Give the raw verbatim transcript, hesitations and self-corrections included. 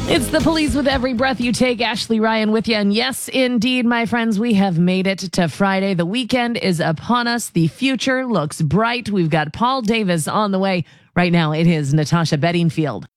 It's the police with every breath you take. Ashley Ryan with you. And yes, indeed, my friends, we have made it to Friday. The weekend is upon us. The future looks bright. We've got Paul Davis on the way. Right now, it is Natasha Bedingfield.